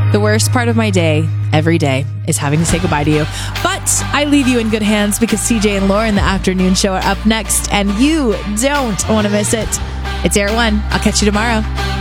The worst part of my day, every day, is having to say goodbye to you. But I leave you in good hands because CJ and Lauren, the afternoon show, are up next, and you don't want to miss it. It's Air One. I'll catch you tomorrow.